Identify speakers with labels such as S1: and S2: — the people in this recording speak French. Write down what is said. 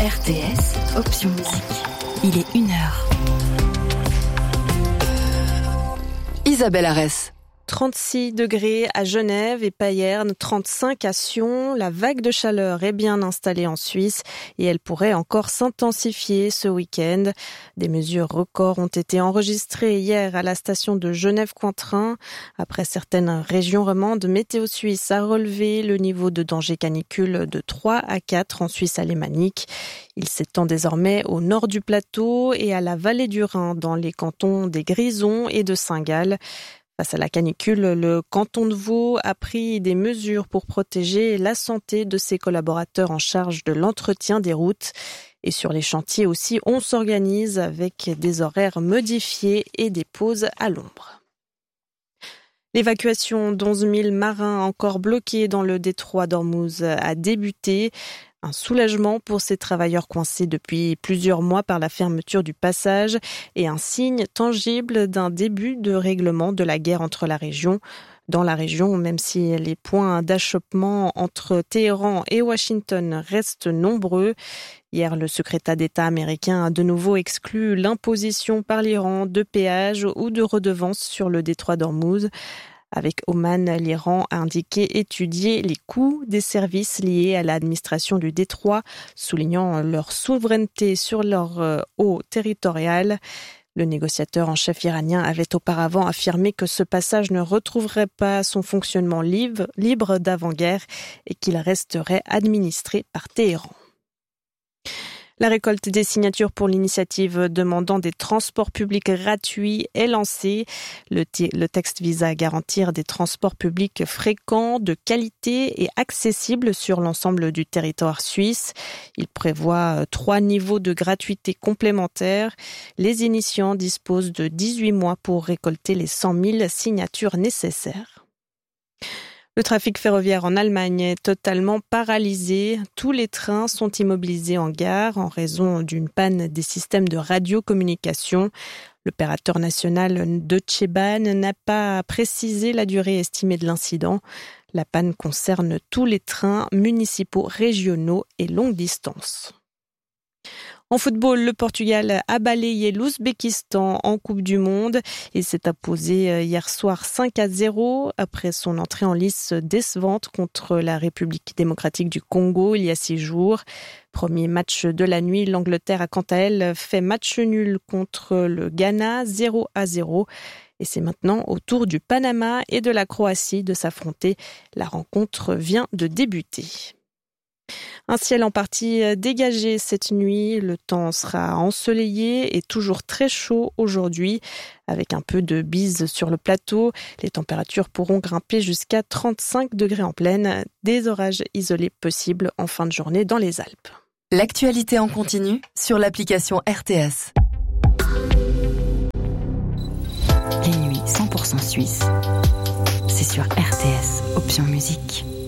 S1: RTS, option musique. Il est 1h. Isabelle Arès.
S2: 36 degrés à Genève et Payerne, 35 à Sion. La vague de chaleur est bien installée en Suisse et elle pourrait encore s'intensifier ce week-end. Des mesures records ont été enregistrées hier à la station de Genève-Cointrin. Après certaines régions romandes, Météo Suisse a relevé le niveau de danger canicule de 3 à 4 en Suisse alémanique. Il s'étend désormais au nord du plateau et à la vallée du Rhin dans les cantons des Grisons et de Saint-Gall. Face à la canicule, le canton de Vaud a pris des mesures pour protéger la santé de ses collaborateurs en charge de l'entretien des routes. Et sur les chantiers aussi, on s'organise avec des horaires modifiés et des pauses à l'ombre. L'évacuation d'11 000 marins encore bloqués dans le détroit d'Ormuz a débuté. Un soulagement pour ces travailleurs coincés depuis plusieurs mois par la fermeture du passage et un signe tangible d'un début de règlement de la guerre dans la région, même si les points d'achoppement entre Téhéran et Washington restent nombreux. Hier, le secrétaire d'État américain a de nouveau exclu l'imposition par l'Iran de péages ou de redevances sur le détroit d'Ormuz. Avec Oman, l'Iran a indiqué étudier les coûts des services liés à l'administration du détroit, soulignant leur souveraineté sur leur eau territoriale. Le négociateur en chef iranien avait auparavant affirmé que ce passage ne retrouverait pas son fonctionnement libre d'avant-guerre et qu'il resterait administré par Téhéran. La récolte des signatures pour l'initiative demandant des transports publics gratuits est lancée. Le texte vise à garantir des transports publics fréquents, de qualité et accessibles sur l'ensemble du territoire suisse. Il prévoit 3 niveaux de gratuité complémentaires. Les initiants disposent de 18 mois pour récolter les 100 000 signatures nécessaires. Le trafic ferroviaire en Allemagne est totalement paralysé. Tous les trains sont immobilisés en gare en raison d'une panne des systèmes de radiocommunication. L'opérateur national Deutsche Bahn n'a pas précisé la durée estimée de l'incident. La panne concerne tous les trains municipaux, régionaux et longue distance. En football, le Portugal a balayé l'Ouzbékistan en Coupe du Monde. Il s'est imposé hier soir 5-0 après son entrée en lice décevante contre la République démocratique du Congo il y a 6 jours. Premier match de la nuit, l'Angleterre a quant à elle fait match nul contre le Ghana 0-0. Et c'est maintenant au tour du Panama et de la Croatie de s'affronter. La rencontre vient de débuter. Un ciel en partie dégagé cette nuit, le temps sera ensoleillé et toujours très chaud aujourd'hui, avec un peu de bise sur le plateau. Les températures pourront grimper jusqu'à 35 degrés en plaine, des orages isolés possibles en fin de journée dans les Alpes.
S1: L'actualité en continu sur l'application RTS. Les nuits 100% suisses, c'est sur RTS, option musique.